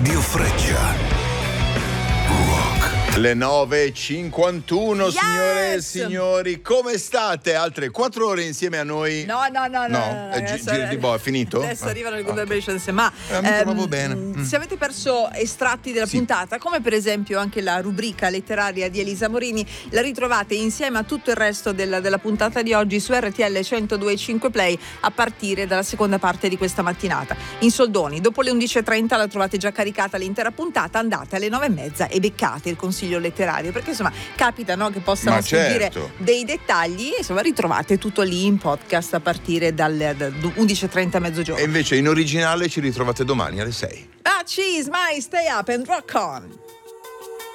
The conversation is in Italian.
Radio Freccia. Le 9:51, Yes! signore e signori, come state? Altre 4 ore insieme a noi. No, Giro di boa, è finito? Adesso arrivano le Good, ma mi trovavo bene. se avete perso estratti della puntata, come per esempio anche la rubrica letteraria di Elisa Morini, la ritrovate insieme a tutto il resto della puntata di oggi su RTL 102.5 Play a partire dalla seconda parte di questa mattinata. In soldoni, dopo le 11:30 la trovate già caricata l'intera puntata, andate alle 9:30 e beccate il consiglio letterario, perché insomma capita, no, che possano sfuggire dei dettagli, e insomma ritrovate tutto lì in podcast a partire dalle 11:30 a mezzogiorno. E invece in originale ci ritrovate domani alle 6. Cheese, my stay up and rock on.